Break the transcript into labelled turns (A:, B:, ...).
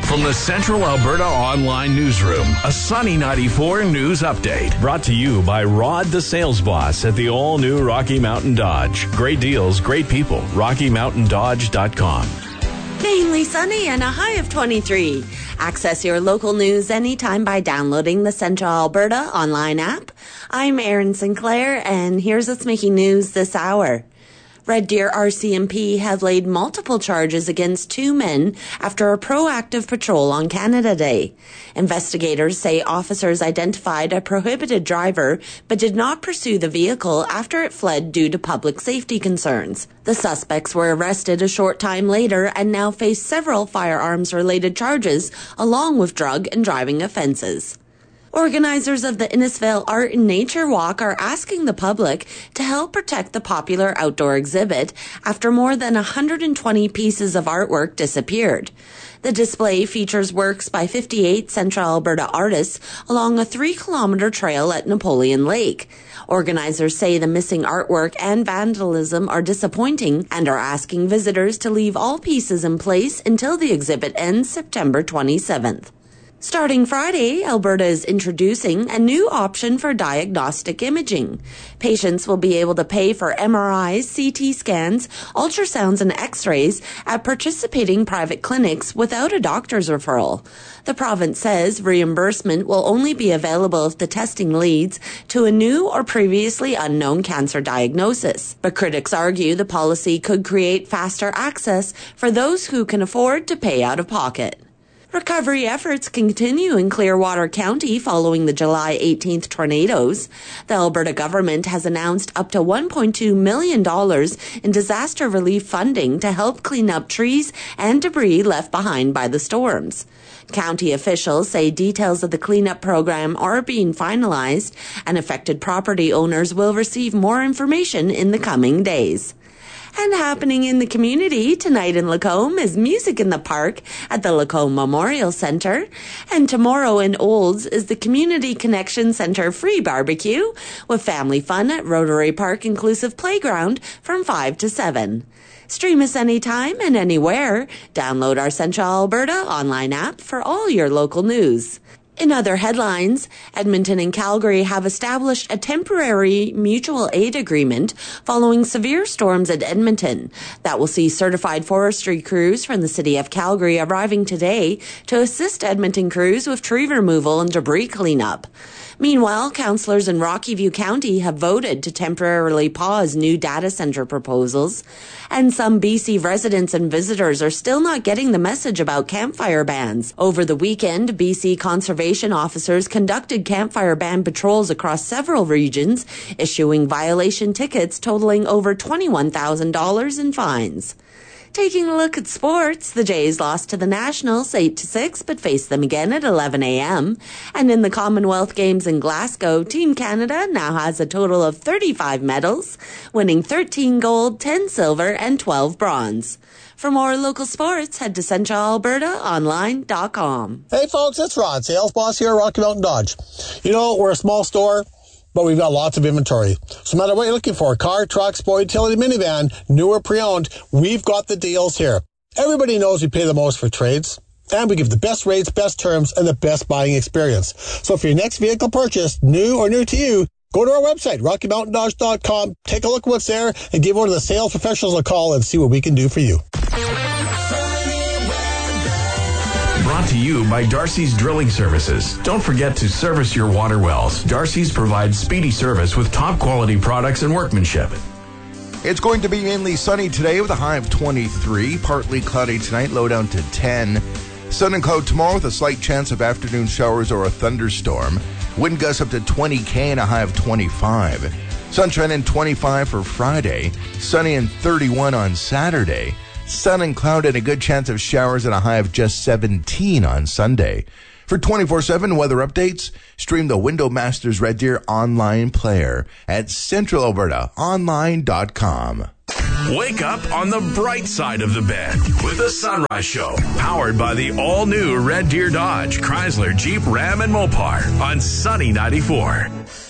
A: From the Central Alberta Online Newsroom, a Sunny 94 news update. Brought to you by Rod the Sales Boss at the all-new Rocky Mountain Dodge. Great deals, great people. RockyMountainDodge.com.
B: Mainly sunny and a high of 23. Access your local news anytime by downloading the Central Alberta Online app. I'm Erin Sinclair, and here's what's making news this hour. Red Deer RCMP have laid multiple charges against two men after a proactive patrol on Canada Day. Investigators say officers identified a prohibited driver but did not pursue the vehicle after it fled due to public safety concerns. The suspects were arrested a short time later and now face several firearms-related charges along with drug and driving offenses. Organizers of the Innisfail Art and Nature Walk are asking the public to help protect the popular outdoor exhibit after more than 120 pieces of artwork disappeared. The display features works by 58 Central Alberta artists along a 3-kilometer trail at Napoleon Lake. Organizers say the missing artwork and vandalism are disappointing and are asking visitors to leave all pieces in place until the exhibit ends September 27th. Starting Friday, Alberta is introducing a new option for diagnostic imaging. Patients will be able to pay for MRIs, CT scans, ultrasounds, and x-rays at participating private clinics without a doctor's referral. The province says reimbursement will only be available if the testing leads to a new or previously unknown cancer diagnosis. But critics argue the policy could create faster access for those who can afford to pay out of pocket. Recovery efforts continue in Clearwater County following the July 18th tornadoes. The Alberta government has announced up to $1.2 million in disaster relief funding to help clean up trees and debris left behind by the storms. County officials say details of the cleanup program are being finalized, and affected property owners will receive more information in the coming days. And happening in the community tonight in Lacombe is Music in the Park at the Lacombe Memorial Centre. And tomorrow in Olds is the Community Connection Centre free barbecue with family fun at Rotary Park Inclusive Playground from 5 to 7. Stream us anytime and anywhere. Download our Central Alberta online app for all your local news. In other headlines, Edmonton and Calgary have established a temporary mutual aid agreement following severe storms at Edmonton that will see certified forestry crews from the City of Calgary arriving today to assist Edmonton crews with tree removal and debris cleanup. Meanwhile, councillors in Rocky View County have voted to temporarily pause new data centre proposals, and some BC residents and visitors are still not getting the message about campfire bans. Over the weekend, BC conservation officers conducted campfire ban patrols across several regions, issuing violation tickets totaling over $21,000 in fines. Taking a look at sports, the Jays lost to the Nationals 8-6, but faced them again at 11 a.m. And in the Commonwealth Games in Glasgow, Team Canada now has a total of 35 medals, winning 13 gold, 10 silver, and 12 bronze. For more local sports, head to CentralAlbertaOnline.com.
C: Hey folks, it's Rod, sales boss here at Rocky Mountain Dodge. You know, we're a small store, but we've got lots of inventory. So no matter what you're looking for, car, truck, sport, utility, minivan, new or pre-owned, we've got the deals here. Everybody knows we pay the most for trades, and we give the best rates, best terms, and the best buying experience. So for your next vehicle purchase, new or new to you, go to our website, RockyMountainDodge.com, take a look at what's there, and give one of the sales professionals a call and see what we can do for you.
A: Brought to you by Darcy's Drilling Services. Don't forget to service your water wells. Darcy's provides speedy service with top quality products and workmanship.
D: It's going to be mainly sunny today with a high of 23. Partly cloudy tonight, low down to 10. Sun and cloud tomorrow with a slight chance of afternoon showers or a thunderstorm. Wind gusts up to 20 km and a high of 25. Sunshine and 25 for Friday. Sunny and 31 on Saturday. Sun and cloud and a good chance of showers and a high of just 17 on Sunday. For 24/7 weather updates, stream the Window Masters Red Deer online player at CentralAlbertaOnline.com.
A: Wake up on the bright side of the bed with the Sunrise Show, powered by the all-new Red Deer Dodge, Chrysler, Jeep, Ram, and Mopar on Sunny 94.